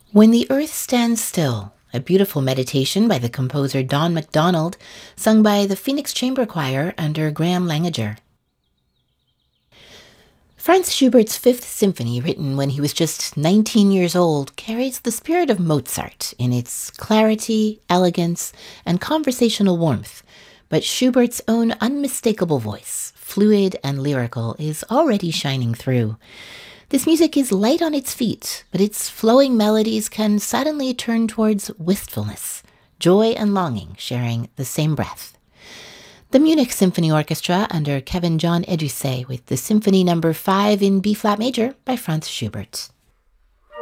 When the Earth Stands Still, a beautiful meditation by the composer Don MacDonald, sung by the Phoenix Chamber Choir under Graham Langager. Franz Schubert's Fifth Symphony, written when he was just 19 years old, carries the spirit of Mozart in its clarity, elegance, and conversational warmth, but Schubert's own unmistakable voice, fluid and lyrical, is already shining through. This music is light on its feet, but its flowing melodies can suddenly turn towards wistfulness, joy and longing sharing the same breath. The Munich Symphony Orchestra under Kevin John Edusset with the Symphony No. 5 in B-flat major by Franz Schubert.